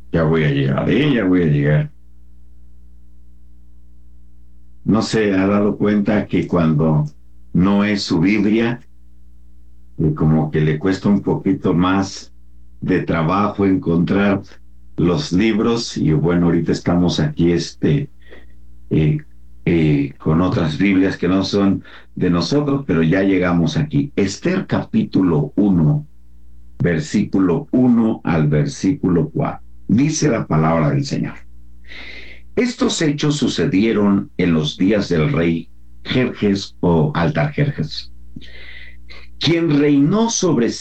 Ya voy a llegar, ya voy a llegar. ¿No se ha dado cuenta que cuando no es su Biblia, como que le cuesta un poquito más de trabajo encontrar los libros? Y bueno, ahorita estamos aquí eh, con otras Biblias que no son de nosotros, pero ya llegamos aquí. Esther capítulo 1, versículo 1 al versículo 4. Dice la palabra del Señor. Estos hechos sucedieron en los días del rey Jerjes o Altarjerjes, quien reinó sobre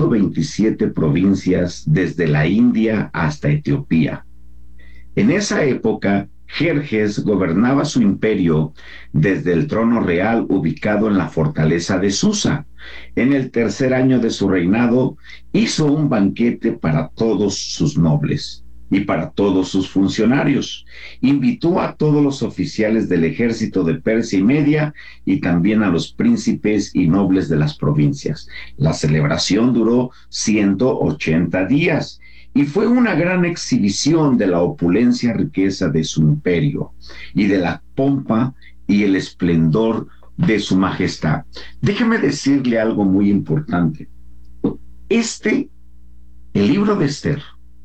127 provincias desde la India hasta Etiopía. En esa época, Jerjes gobernaba su imperio desde el trono real ubicado en la fortaleza de Susa. En el tercer año de su reinado, hizo un banquete para todos sus nobles y para todos sus funcionarios. Invitó a todos los oficiales del ejército de Persia y Media y también a los príncipes y nobles de las provincias. La celebración duró 180 días y fue una gran exhibición de la opulencia riqueza de su imperio y de la pompa y el esplendor de su majestad. Déjeme decirle algo muy importante. Este, el libro de Esther,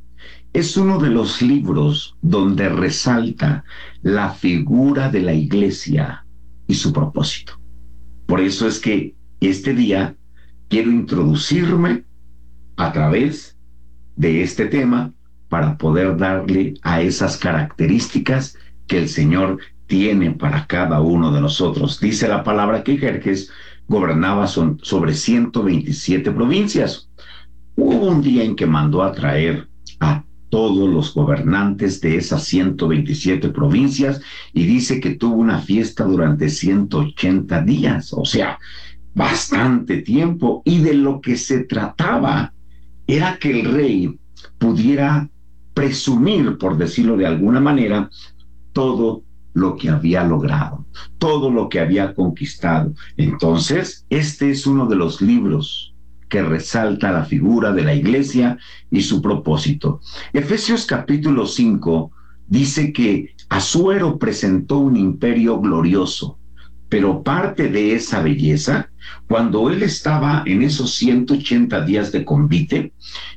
es uno de los libros donde resalta la figura de la iglesia y su propósito. Por eso es que este día quiero introducirme a través de este tema para poder darle a esas características que el Señor tiene para cada uno de nosotros. Dice la palabra que Jerjes gobernaba sobre 127 provincias. Hubo un día en que mandó a traer a todos los gobernantes de esas 127 provincias y dice que tuvo una fiesta durante 180 días, o sea, bastante tiempo, y de lo que se trataba era que el rey pudiera presumir, por decirlo de alguna manera, todo lo que había logrado, todo lo que había conquistado. Entonces, este es uno de los libros que resalta la figura de la iglesia y su propósito. Efesios capítulo 5 dice que Asuero presentó un imperio glorioso, pero parte de esa belleza, cuando él estaba en esos 180 días de convite,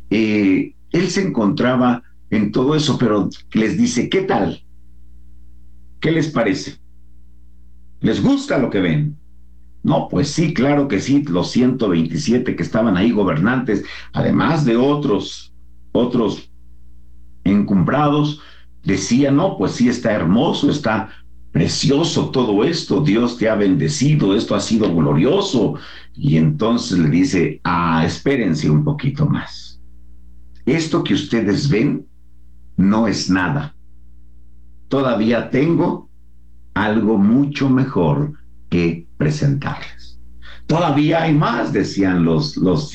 él se encontraba en todo eso, pero les dice, ¿qué tal? ¿Qué les parece? ¿Les gusta lo que ven? No, pues sí, claro que sí, los 127 que estaban ahí gobernantes, además de otros encumbrados, decían, no, pues sí, está hermoso, está precioso todo esto, Dios te ha bendecido, esto ha sido glorioso. Y entonces le dice, espérense un poquito más. Esto que ustedes ven no es nada. Todavía tengo algo mucho mejor que presentarles. Todavía hay más, decían los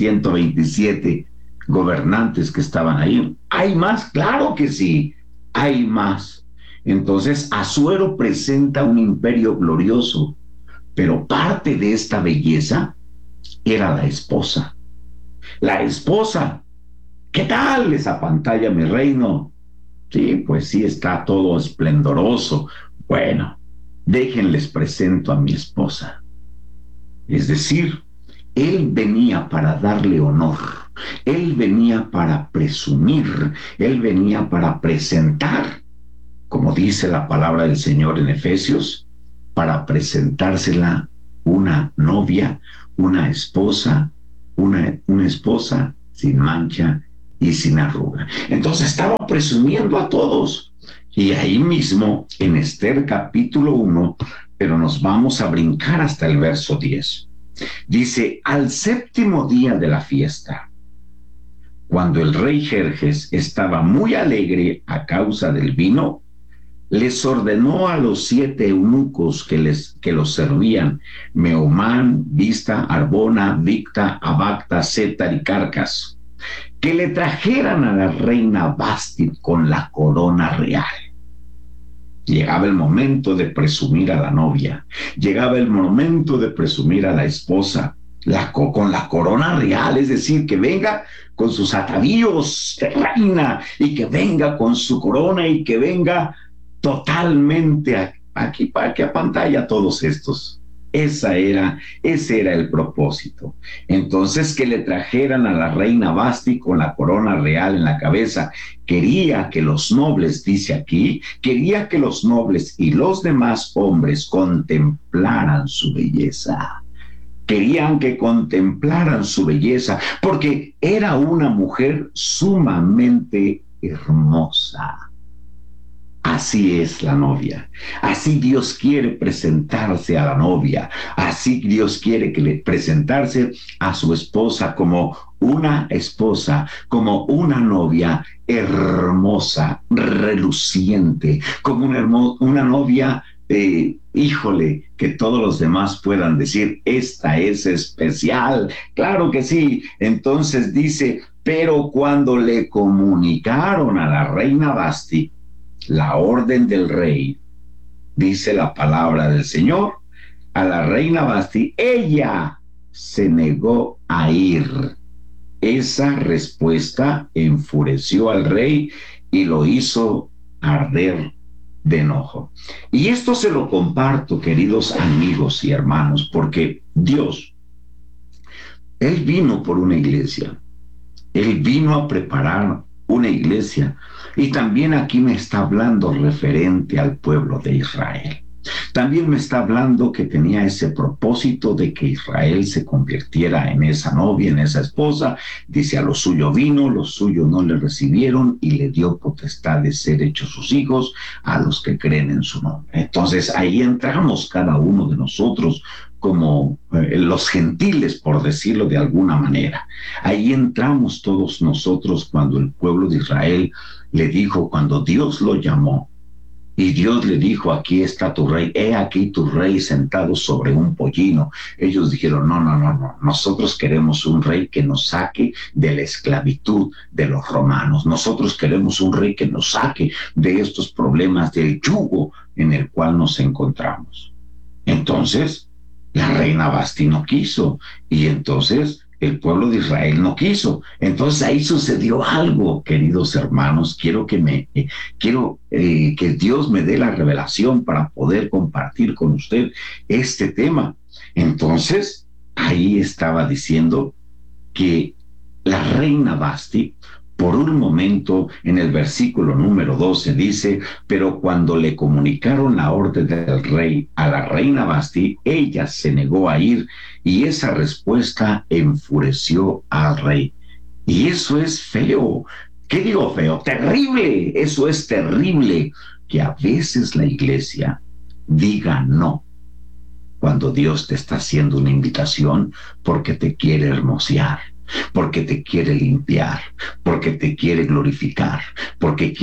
127 gobernantes que estaban ahí. ¿Hay más? Claro que sí, hay más. Entonces, Asuero presenta un imperio glorioso, pero parte de esta belleza era la esposa. La esposa, ¿qué tal esa pantalla, mi reino? Sí, pues sí, está todo esplendoroso. Bueno, déjenles presento a mi esposa. Es decir, él venía para darle honor, él venía para presumir, él venía para presentar, como dice la palabra del Señor en Efesios, para presentársela una novia, una esposa, una esposa sin mancha y sin arruga. Entonces estaba presumiendo a todos. Y ahí mismo, en Esther capítulo 1, pero nos vamos a brincar hasta el verso 10. Dice, al séptimo día de la fiesta, cuando el rey Jerjes estaba muy alegre a causa del vino, les ordenó a los 7 eunucos que los servían, Meumán, Vista, Arbona, Victa, Abacta, Setar y Carcas, que le trajeran a la reina Basti con la corona real. Llegaba el momento de presumir a la novia, llegaba el momento de presumir a la esposa. con la corona real, es decir, que venga con sus atavíos de reina y que venga con su corona y que venga totalmente aquí para que apantalla a todos estos. Ese era el propósito. Entonces, que le trajeran a la reina Basti con la corona real en la cabeza. Quería que los nobles, dice aquí, quería que los nobles y los demás hombres contemplaran su belleza. Querían que contemplaran su belleza, porque era una mujer sumamente hermosa. Así es la novia. Así Dios quiere presentarse a la novia. Así Dios quiere presentarse a su esposa como una esposa, como una novia hermosa, reluciente, como una novia, híjole, que todos los demás puedan decir, esta es especial. Claro que sí. Entonces dice, pero cuando le comunicaron a la reina Basti la orden del rey, dice la palabra del Señor, a la reina Basti, ella se negó a ir. Esa respuesta enfureció al rey y lo hizo arder de enojo. Y esto se lo comparto, queridos amigos y hermanos, porque Dios, Él vino por una iglesia. Él vino a preparar una iglesia y también aquí me está hablando referente al pueblo de Israel. También me está hablando que tenía ese propósito de que Israel se convirtiera en esa novia, en esa esposa. Dice, a lo suyo vino, los suyos no le recibieron y le dio potestad de ser hechos sus hijos a los que creen en su nombre. Entonces ahí entramos cada uno de nosotros como los gentiles, por decirlo de alguna manera. Ahí entramos todos nosotros cuando el pueblo de Israel le dijo, cuando Dios lo llamó, y Dios le dijo, aquí está tu rey, he aquí tu rey sentado sobre un pollino. Ellos dijeron, no, nosotros queremos un rey que nos saque de la esclavitud de los romanos. Nosotros queremos un rey que nos saque de estos problemas del yugo en el cual nos encontramos. Entonces, la reina Basti no quiso, y entonces el pueblo de Israel no quiso. Entonces ahí sucedió algo, queridos hermanos. Quiero que Dios me dé la revelación para poder compartir con usted este tema. Entonces, ahí estaba diciendo que la reina Basti, por un momento, en el versículo número 12 dice, pero cuando le comunicaron la orden del rey a la reina Basti, ella se negó a ir y esa respuesta enfureció al rey. Y eso es feo. ¿Qué digo feo? Terrible. Eso es terrible, que a veces la iglesia diga no cuando Dios te está haciendo una invitación porque te quiere hermosear, porque te quiere limpiar, porque te quiere glorificar, porque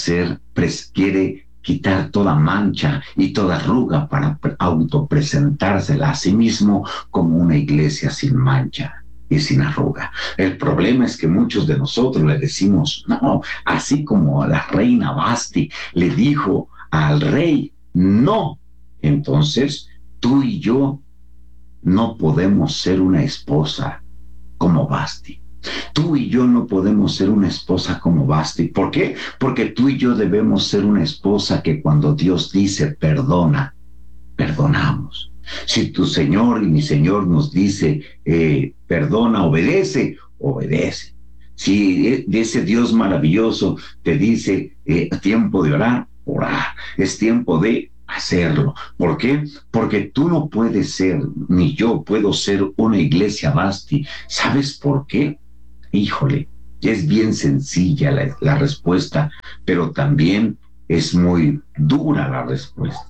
quiere quitar toda mancha y toda arruga para autopresentársela a sí mismo como una iglesia sin mancha y sin arruga. El problema es que muchos de nosotros le decimos no, así como la reina Basti le dijo al rey no. Entonces tú y yo no podemos ser una esposa como Basti. Tú y yo no podemos ser una esposa como Basti. ¿Por qué? Porque tú y yo debemos ser una esposa que cuando Dios dice perdona, perdonamos. Si tu Señor y mi Señor nos dice perdona, obedece, obedece. Si ese Dios maravilloso te dice tiempo de orar, orar. Es tiempo de hacerlo. ¿Por qué? Porque tú no puedes ser, ni yo puedo ser una iglesia Basti. ¿Sabes por qué? Híjole, es bien sencilla la respuesta, pero también es muy dura la respuesta.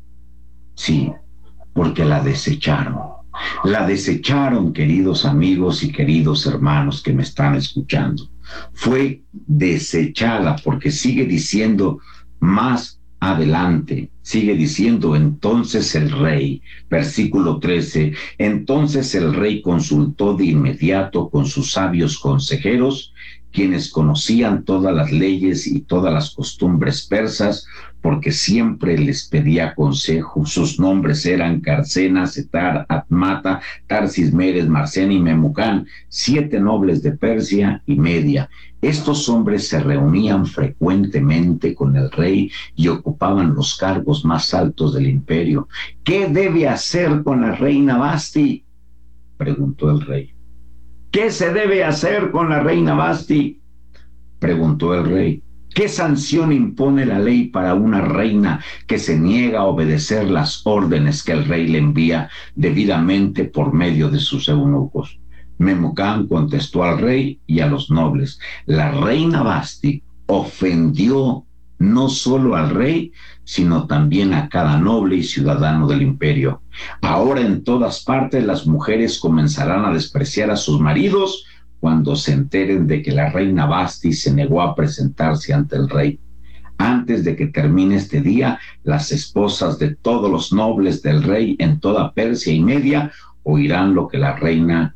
Sí, porque la desecharon. La desecharon, queridos amigos y queridos hermanos que me están escuchando. Fue desechada porque sigue diciendo más adelante, sigue diciendo entonces el rey, versículo 13, entonces el rey consultó de inmediato con sus sabios consejeros quienes conocían todas las leyes y todas las costumbres persas, porque siempre les pedía consejo. Sus nombres eran Carcena, Setar, Atmata, Tarsis, Meres, Marsena y Memucán, 7 nobles de Persia y Media. Estos hombres se reunían frecuentemente con el rey y ocupaban los cargos más altos del imperio. ¿Qué debe hacer con la reina Basti?, preguntó el rey. ¿Qué se debe hacer con la reina Basti?, preguntó el rey. ¿Qué sanción impone la ley para una reina que se niega a obedecer las órdenes que el rey le envía debidamente por medio de sus eunucos? Memucán contestó al rey y a los nobles: la reina Basti ofendió no solo al rey, sino también a cada noble y ciudadano del imperio. Ahora en todas partes las mujeres comenzarán a despreciar a sus maridos cuando se enteren de que la reina Basti se negó a presentarse ante el rey. Antes de que termine este día, las esposas de todos los nobles del rey en toda Persia y Media oirán lo que la reina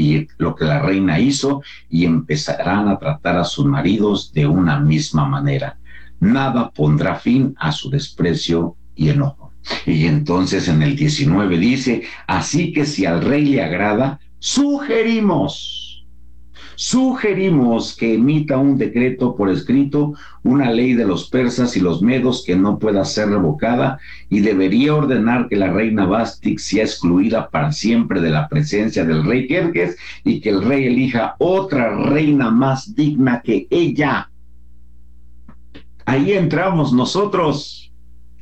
hizo y empezarán a tratar a sus maridos de una misma manera. Nada pondrá fin a su desprecio y enojo. Y entonces en el 19 dice: así que si al rey le agrada, sugerimos que emita un decreto por escrito, una ley de los persas y los medos que no pueda ser revocada, y debería ordenar que la reina Basti sea excluida para siempre de la presencia del rey Jerjes y que el rey elija otra reina más digna que ella. Ahí entramos nosotros.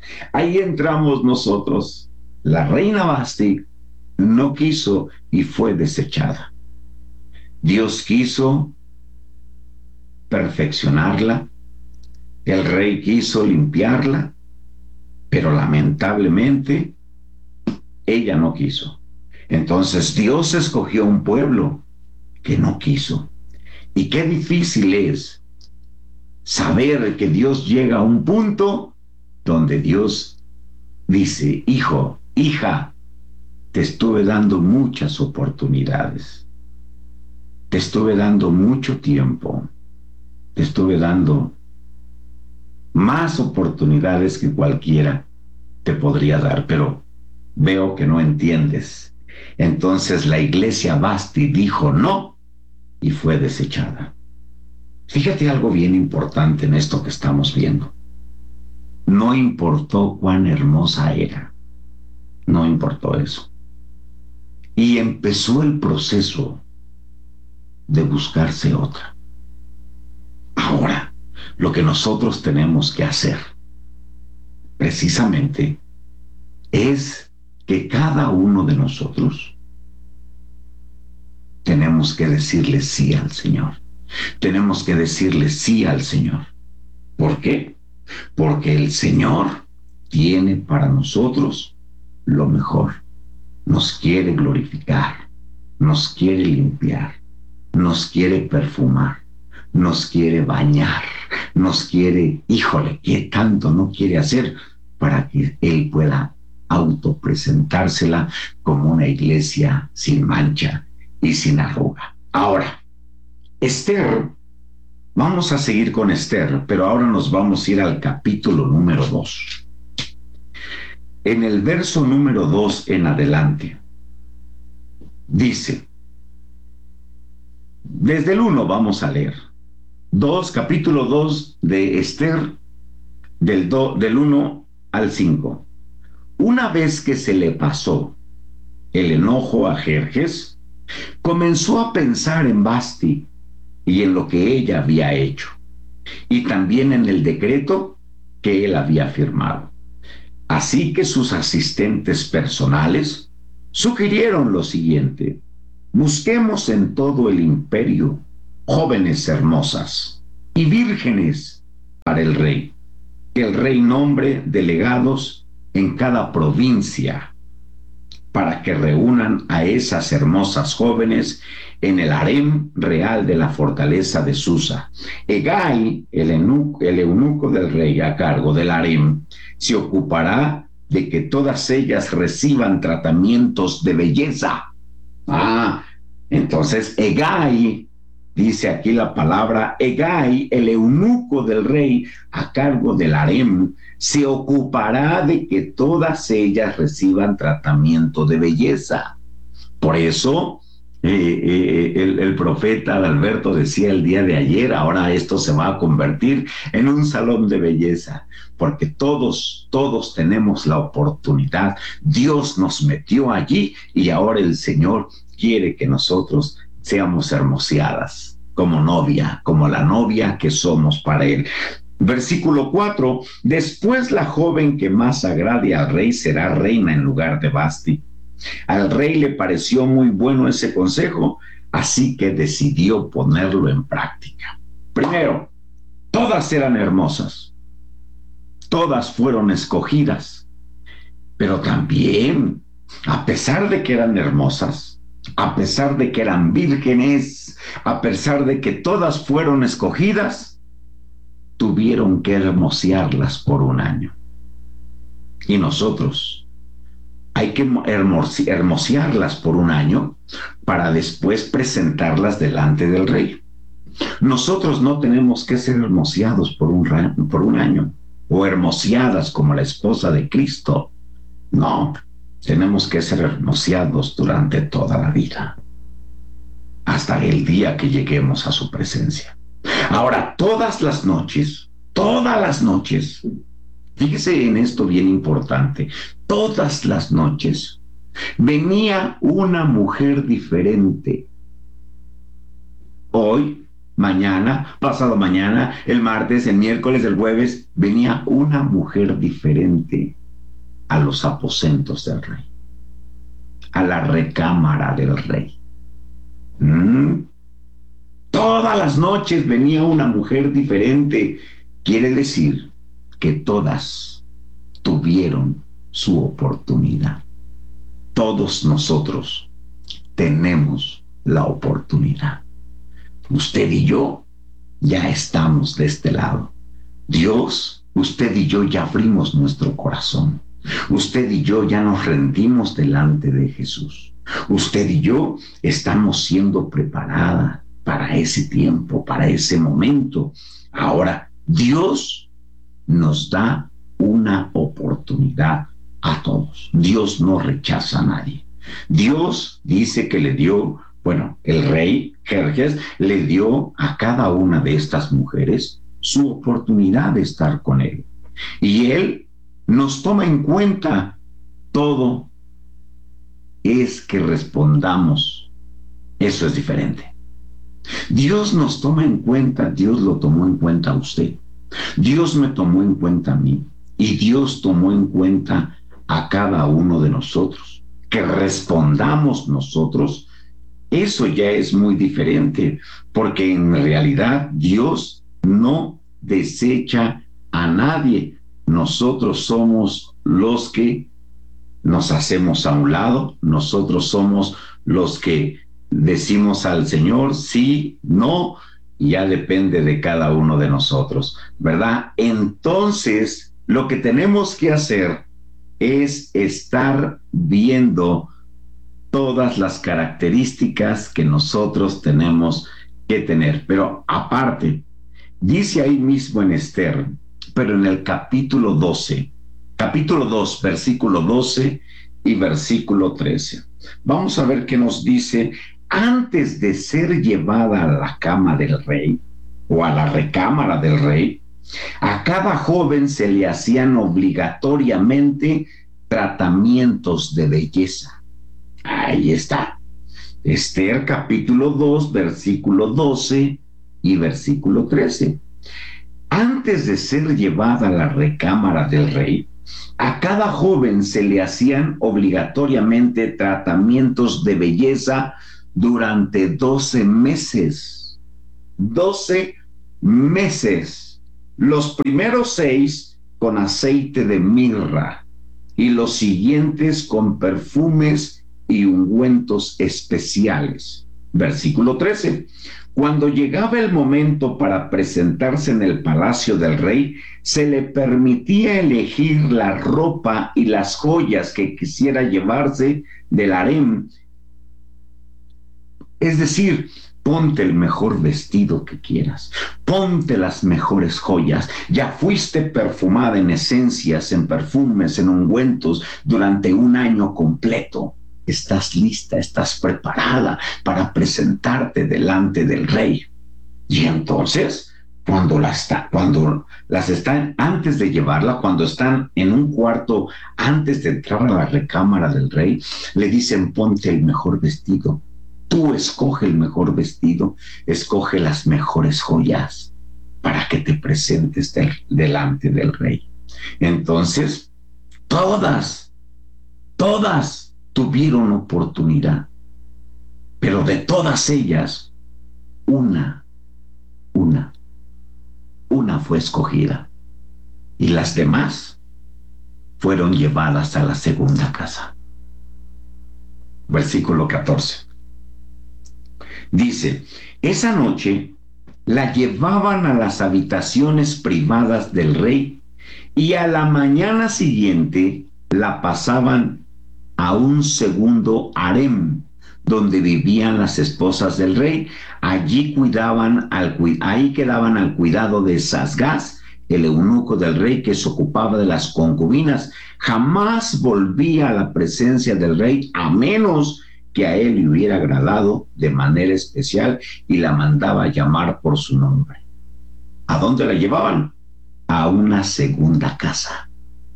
La reina Basti no quiso y fue desechada. Dios quiso perfeccionarla, el rey quiso limpiarla, pero lamentablemente ella no quiso. Entonces Dios escogió un pueblo que no quiso. Y qué difícil es saber que Dios llega a un punto donde Dios dice: hijo, hija, te estuve dando muchas oportunidades, te estuve dando mucho tiempo, te estuve dando más oportunidades que cualquiera te podría dar, pero veo que no entiendes. Entonces la iglesia Basti dijo no y fue desechada. Fíjate algo bien importante en esto que estamos viendo. No importó cuán hermosa era, no importó eso. Y empezó el proceso de buscarse otra. Ahora, lo que nosotros tenemos que hacer, precisamente, es que cada uno de nosotros tenemos que decirle sí al Señor. Tenemos que decirle sí al Señor. ¿Por qué? Porque el Señor tiene para nosotros lo mejor. Nos quiere glorificar, nos quiere limpiar, nos quiere perfumar, nos quiere bañar, nos quiere, híjole, ¿qué tanto no quiere hacer para que Él pueda autopresentársela como una iglesia sin mancha y sin arruga? Ahora, Esther, vamos a seguir con Esther, pero ahora nos vamos a ir al capítulo número 2. En el verso número 2 en adelante, dice, desde el 1 vamos a leer, capítulo 2 de Esther, del 1 al 5. Una vez que se le pasó el enojo a Jerjes, comenzó a pensar en Basti y en lo que ella había hecho, y también en el decreto que él había firmado. Así que sus asistentes personales sugirieron lo siguiente: busquemos en todo el imperio jóvenes hermosas y vírgenes para el rey, que el rey nombre delegados en cada provincia para que reúnan a esas hermosas jóvenes en el harem real de la fortaleza de Susa. Hegai, el eunuco del rey a cargo del harem, se ocupará de que todas ellas reciban tratamientos de belleza. Entonces Hegai dice aquí la palabra, Hegai, el eunuco del rey a cargo del harem, se ocupará de que todas ellas reciban tratamiento de belleza. Por eso el profeta Adalberto decía el día de ayer, ahora esto se va a convertir en un salón de belleza, porque todos tenemos la oportunidad. Dios nos metió allí y ahora el Señor quiere que nosotros seamos hermoseadas como novia, como la novia que somos para Él. Versículo 4, después la joven que más agrade al rey será reina en lugar de Vasti. Al rey le pareció muy bueno ese consejo, así que decidió ponerlo en práctica. Primero, todas eran hermosas, todas fueron escogidas, pero también, a pesar de que eran hermosas, a pesar de que eran vírgenes, a pesar de que todas fueron escogidas, tuvieron que hermosearlas por un año. Y nosotros hay que hermosearlas por un año para después presentarlas delante del rey. Nosotros no tenemos que ser hermoseados por un año o hermoseadas como la esposa de Cristo. No, tenemos que ser hermoseados durante toda la vida, hasta el día que lleguemos a su presencia. Ahora, todas las noches, fíjese en esto bien importante, todas las noches venía una mujer diferente. Hoy, mañana, pasado mañana, el martes, el miércoles, el jueves, venía una mujer diferente a los aposentos del rey, a la recámara del rey. Todas las noches venía una mujer diferente. Quiere decir que todas tuvieron su oportunidad. Todos nosotros tenemos la oportunidad. Usted y yo ya estamos de este lado. Dios, usted y yo ya abrimos nuestro corazón. Usted y yo ya nos rendimos delante de Jesús. Usted y yo estamos siendo preparadas para ese tiempo, para ese momento. Ahora, Dios nos da una oportunidad a todos. Dios no rechaza a nadie. Dios dice que le dio, el rey Jerjes le dio a cada una de estas mujeres su oportunidad de estar con él. Y él nos toma en cuenta. Todo es que respondamos. Eso es diferente. Dios nos toma en cuenta, Dios lo tomó en cuenta a usted. Dios me tomó en cuenta a mí y Dios tomó en cuenta a cada uno de nosotros. Que respondamos nosotros, eso ya es muy diferente, porque en realidad Dios no desecha a nadie. Nosotros somos los que nos hacemos a un lado, nosotros somos los que decimos al Señor sí, no, ya depende de cada uno de nosotros, ¿verdad? Entonces, lo que tenemos que hacer es estar viendo todas las características que nosotros tenemos que tener. Pero aparte, dice ahí mismo en Esther, pero en el capítulo 2, versículo 12 y versículo 13. Vamos a ver qué nos dice. Antes de ser llevada a la cama del rey o a la recámara del rey, a cada joven se le hacían obligatoriamente tratamientos de belleza. Ahí está. Esther capítulo 2, versículo 12 y versículo 13. Antes de ser llevada a la recámara del rey, a cada joven se le hacían obligatoriamente tratamientos de belleza durante 12 meses. 12 meses. Los primeros 6 con aceite de mirra y los siguientes con perfumes y ungüentos especiales. Versículo 13. Cuando llegaba el momento para presentarse en el palacio del rey, se le permitía elegir la ropa y las joyas que quisiera llevarse del harem. Es decir, ponte el mejor vestido que quieras, ponte las mejores joyas, ya fuiste perfumada en esencias, en perfumes, en ungüentos durante un año completo. Estás lista, estás preparada para presentarte delante del rey. Y entonces, cuando las están, antes de llevarla, cuando están en un cuarto, antes de entrar a la recámara del rey, le dicen, ponte el mejor vestido. Tú escoge el mejor vestido, escoge las mejores joyas para que te presentes delante del rey. Entonces, todas tuvieron oportunidad, pero de todas ellas, una fue escogida y las demás fueron llevadas a la segunda casa. Versículo 14. Dice, esa noche la llevaban a las habitaciones privadas del rey y a la mañana siguiente la pasaban a un segundo harem donde vivían las esposas del rey. Allí ahí quedaban al cuidado de Sasgás, el eunuco del rey que se ocupaba de las concubinas. Jamás volvía a la presencia del rey a menos que a él le hubiera agradado de manera especial y la mandaba llamar por su nombre. ¿A dónde la llevaban? A una segunda casa.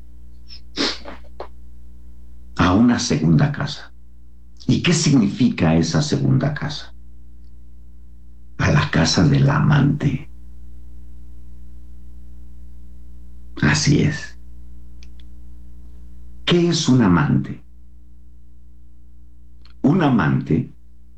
A una segunda casa. ¿Y qué significa esa segunda casa? A la casa del amante. Así es. ¿Qué es un amante? Un amante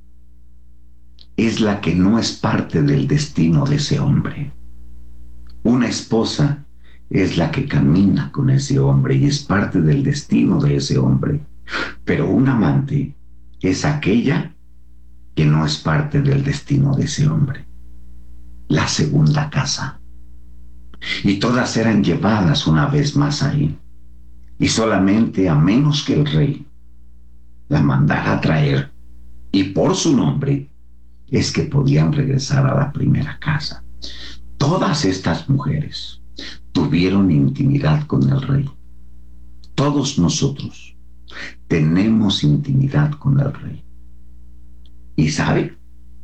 es la que no es parte del destino de ese hombre. Una esposa es la que camina con ese hombre y es parte del destino de ese hombre. Pero un amante es aquella que no es parte del destino de ese hombre. La segunda casa. Y todas eran llevadas una vez más ahí. Y solamente a menos que el rey la mandara a traer, y por su nombre, es que podían regresar a la primera casa. Todas estas mujeres tuvieron intimidad con el rey. Todos nosotros tenemos intimidad con el rey. ¿Y sabe?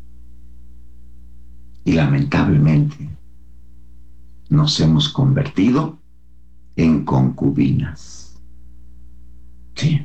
Y lamentablemente nos hemos convertido en concubinas. Sí.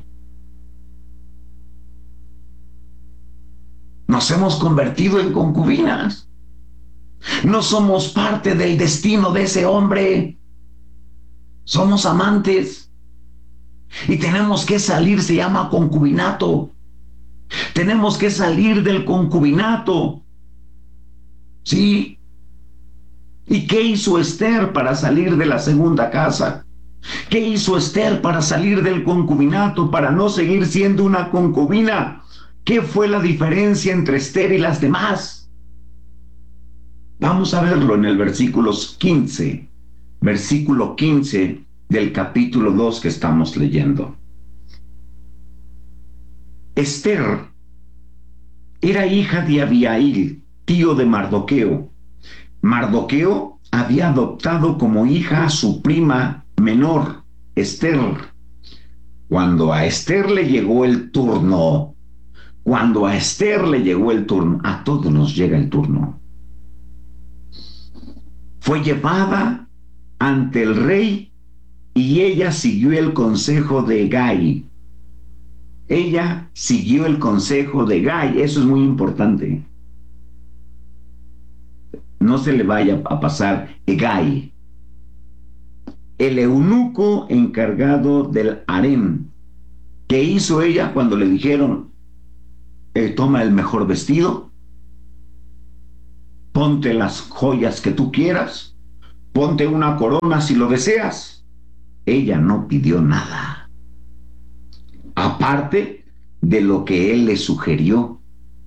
Nos hemos convertido en concubinas. No somos parte del destino de ese hombre. Somos amantes. Y tenemos que salir, se llama concubinato. Tenemos que salir del concubinato. ¿Sí? ¿Y qué hizo Esther para salir de la segunda casa? ¿Qué hizo Esther para salir del concubinato, para no seguir siendo una concubina? ¿Qué fue la diferencia entre Esther y las demás? Vamos a verlo en el versículo 15 del capítulo 2 que estamos leyendo. Esther era hija de Abihail, tío de Mardoqueo. Mardoqueo había adoptado como hija a su prima menor, Esther. Cuando a Esther le llegó el turno, a todos nos llega el turno. Fue llevada ante el rey y ella siguió el consejo de Hegai. Ella siguió el consejo de Hegai, eso es muy importante. No se le vaya a pasar Hegai. El eunuco encargado del harem. ¿Qué hizo ella cuando le dijeron, toma el mejor vestido, ponte las joyas que tú quieras, ponte una corona si lo deseas? Ella no pidió nada, aparte de lo que él le sugirió.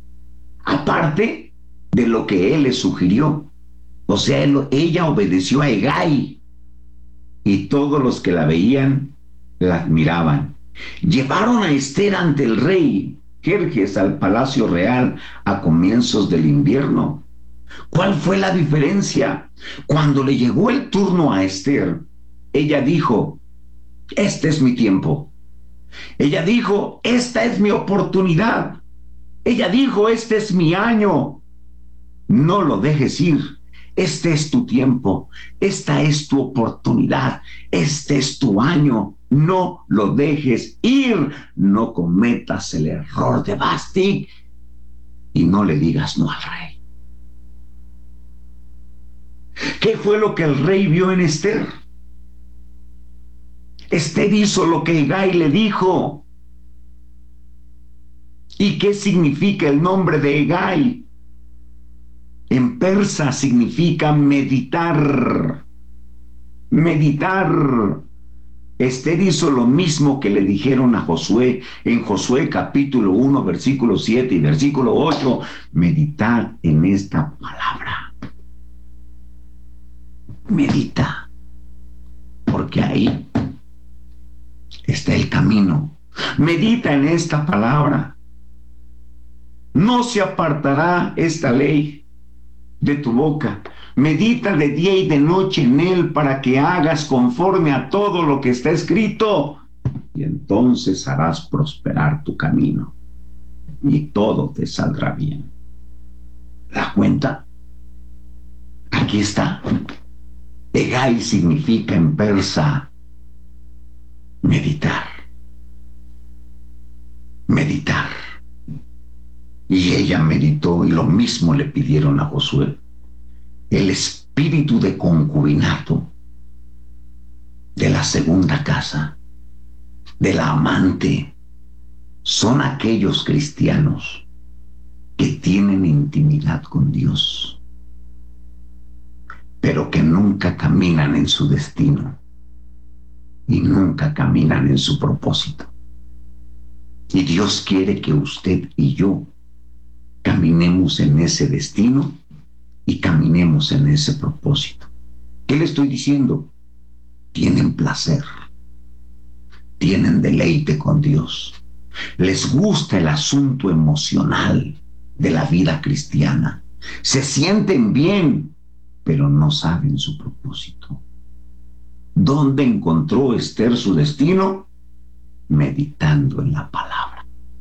O sea, ella obedeció a Hegai y todos los que la veían la admiraban. Llevaron a Esther ante el rey Jerjes al palacio real a comienzos del invierno. ¿Cuál fue la diferencia? Cuando le llegó el turno a Esther, ella dijo, este es mi tiempo. Ella dijo, esta es mi oportunidad. Ella dijo, este es mi año. No lo dejes ir. Este es tu tiempo. Esta es tu oportunidad. Este es tu año. No lo dejes ir. No cometas el error de Vasti y no le digas no al rey. ¿Qué fue lo que el rey vio en Esther? Esther hizo lo que Hegai le dijo. ¿Y qué significa el nombre de Hegai? En persa significa meditar. Meditar. Esther hizo lo mismo que le dijeron a Josué en Josué capítulo 1, versículo 7 y versículo 8. Meditar en esta palabra. Medita. Porque ahí está el camino. Medita en esta palabra. No se apartará esta ley de tu boca. Medita de día y de noche en él para que hagas conforme a todo lo que está escrito. Y entonces harás prosperar tu camino y todo te saldrá bien. ¿Da cuenta? Aquí está. Hegai significa en persa meditar. Meditar. Y ella meditó y lo mismo le pidieron a Josué. El espíritu de concubinato, de la segunda casa, de la amante, son aquellos cristianos que tienen intimidad con Dios, pero que nunca caminan en su destino y nunca caminan en su propósito. Y Dios quiere que usted y yo caminemos en ese destino y caminemos en ese propósito. ¿Qué le estoy diciendo? Tienen placer, tienen deleite con Dios, les gusta el asunto emocional de la vida cristiana, se sienten bien, pero no saben su propósito. ¿Dónde encontró Esther su destino? Meditando en la palabra.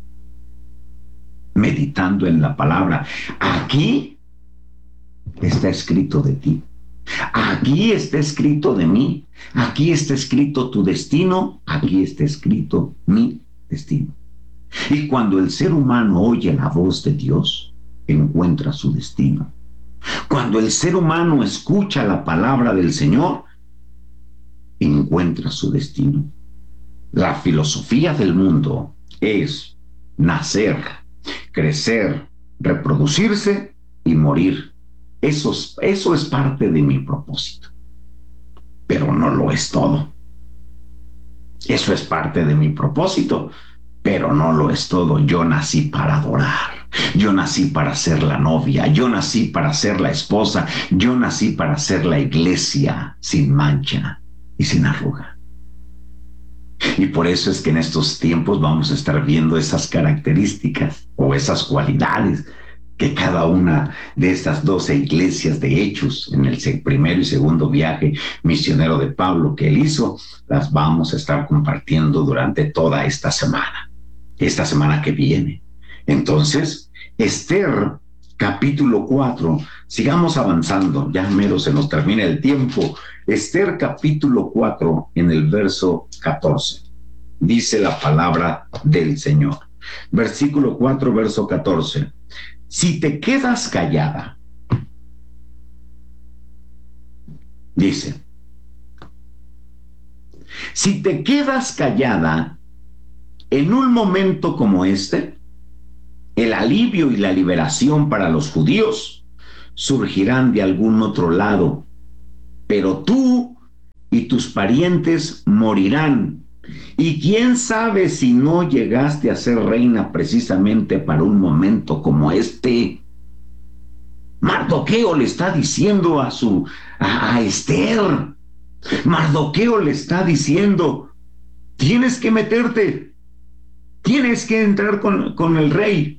Meditando en la palabra. Aquí está escrito de ti. Aquí está escrito de mí. Aquí está escrito tu destino. Aquí está escrito mi destino. Y cuando el ser humano oye la voz de Dios, encuentra su destino. Cuando el ser humano escucha la palabra del Señor, encuentra su destino. La filosofía del mundo es nacer, crecer, reproducirse y morir. Eso es parte de mi propósito. Pero no lo es todo. Eso es parte de mi propósito, pero no lo es todo. Yo nací para adorar. Yo nací para ser la novia. Yo nací para ser la esposa. Yo nací para ser la iglesia sin mancha y sin arruga. Y por eso es que en estos tiempos vamos a estar viendo esas características o esas cualidades que cada una de estas 12 iglesias de Hechos, en el primero y segundo viaje misionero de Pablo que él hizo, las vamos a estar compartiendo durante toda esta semana que viene. Entonces, Esther, capítulo 4, sigamos avanzando, ya mero se nos termina el tiempo. Esther, capítulo 4, en el verso 14, dice la palabra del Señor. Versículo 4, verso 14. Si te quedas callada, dice, si te quedas callada en un momento como este, el alivio y la liberación para los judíos surgirán de algún otro lado, pero tú y tus parientes morirán. Y quién sabe si no llegaste a ser reina precisamente para un momento como este. Mardoqueo le está diciendo a Esther. Mardoqueo le está diciendo, tienes que meterte. Tienes que entrar con el rey.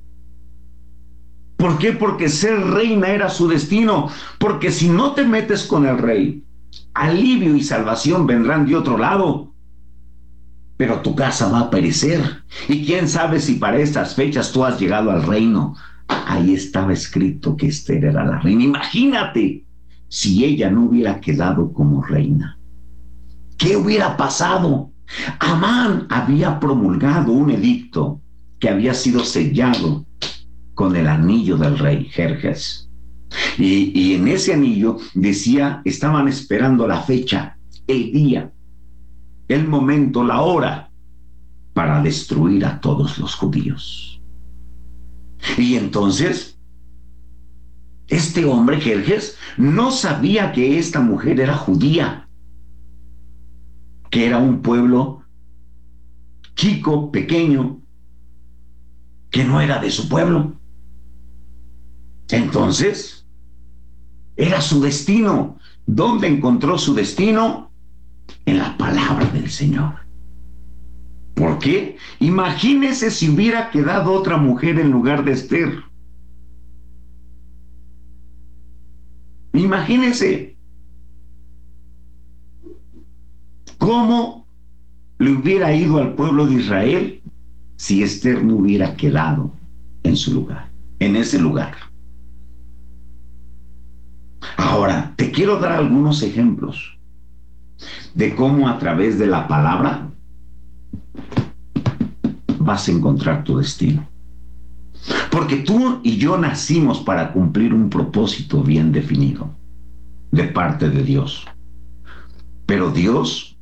¿Por qué? Porque ser reina era su destino. Porque si no te metes con el rey, alivio y salvación vendrán de otro lado. Pero tu casa va a perecer. Y quién sabe si para estas fechas tú has llegado al reino. Ahí estaba escrito que Esther era la reina. Imagínate si ella no hubiera quedado como reina. ¿Qué hubiera pasado? Amán había promulgado un edicto que había sido sellado con el anillo del rey Jerjes. Y en ese anillo decía, estaban esperando la fecha, el día, el momento, la hora, para destruir a todos los judíos. Y entonces, este hombre, Jerjes, no sabía que esta mujer era judía, que era un pueblo chico, pequeño, que no era de su pueblo. Entonces, era su destino. ¿Dónde encontró su destino? En la palabra del Señor. ¿Por qué? Imagínese si hubiera quedado otra mujer en lugar de Esther. Imagínese cómo le hubiera ido al pueblo de Israel si Esther no hubiera quedado en su lugar, en ese lugar. Ahora, te quiero dar algunos ejemplos de cómo a través de la palabra vas a encontrar tu destino. Porque tú y yo nacimos para cumplir un propósito bien definido de parte de Dios. Pero Dios,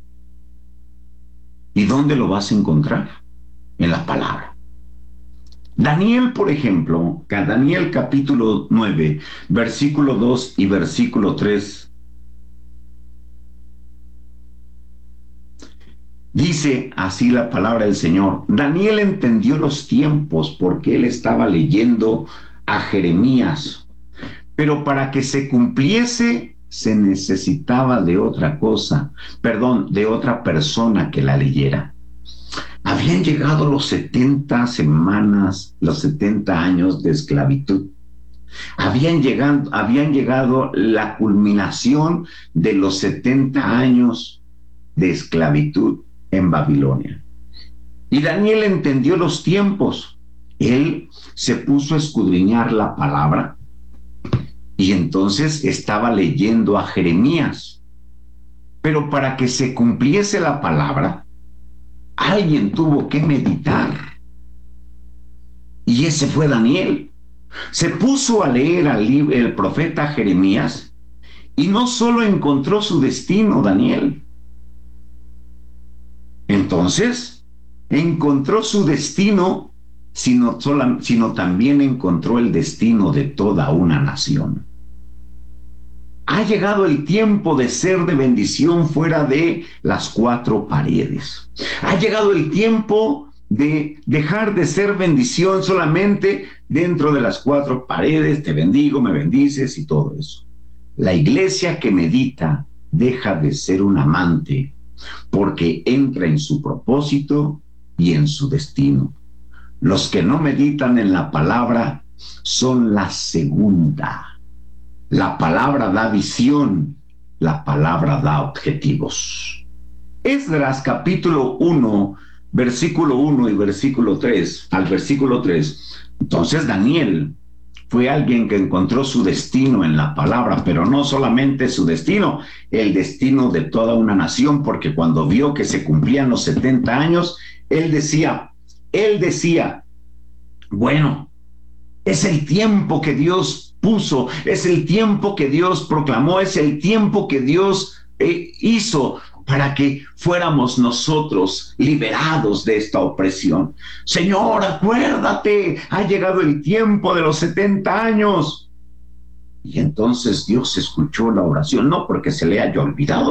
¿y dónde lo vas a encontrar? En la palabra. Daniel, por ejemplo, Daniel capítulo 9, versículo 2 y versículo 3, dice así la palabra del Señor. Daniel entendió los tiempos porque él estaba leyendo a Jeremías, pero para que se cumpliese se necesitaba de otra cosa, de otra persona que la leyera. Habían llegado los 70 semanas, los 70 años de esclavitud. Habían llegado la culminación de los 70 años de esclavitud en Babilonia. Y Daniel entendió los tiempos. Él se puso a escudriñar la palabra y entonces estaba leyendo a Jeremías. Pero para que se cumpliese la palabra, alguien tuvo que meditar. Y ese fue Daniel. Se puso a leer el profeta Jeremías y no solo encontró su destino, Daniel. Entonces, encontró su destino, sino también encontró el destino de toda una nación. Ha llegado el tiempo de ser de bendición fuera de las cuatro paredes. Ha llegado el tiempo de dejar de ser bendición solamente dentro de las cuatro paredes. Te bendigo, me bendices y todo eso. La iglesia que medita deja de ser un amante porque entra en su propósito y en su destino. Los que no meditan en la palabra son la segunda. La palabra da visión, la palabra da objetivos. Esdras capítulo 1, versículo 1 y versículo 3, al versículo 3. Entonces Daniel fue alguien que encontró su destino en la palabra, pero no solamente su destino, el destino de toda una nación, porque cuando vio que se cumplían los 70 años, él decía, bueno, es el tiempo que Dios puso, es el tiempo que Dios proclamó, es el tiempo que Dios hizo para que fuéramos nosotros liberados de esta opresión. Señor, acuérdate, ha llegado el tiempo de los 70 años. Y entonces Dios escuchó la oración, no porque se le haya olvidado,